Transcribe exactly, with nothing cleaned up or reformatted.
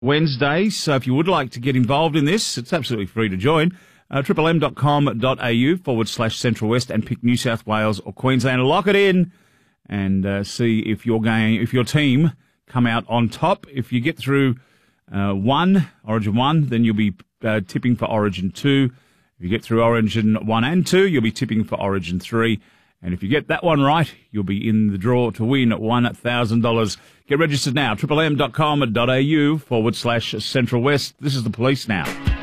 Wednesdays. So if you would like to get involved in this, it's absolutely free to join. Uh, triple m dot com dot a u forward slash Central West and pick New South Wales or Queensland. Lock it in and uh, see if your game, if your team come out on top. If you get through uh, one, Origin one, then you'll be uh, tipping for Origin two. If you get through Origin one and two, you'll be tipping for Origin three. And if you get that one right, you'll be in the draw to win one thousand dollars. Get registered now, triple m dot com dot a u forward slash Central West. This is the Police now.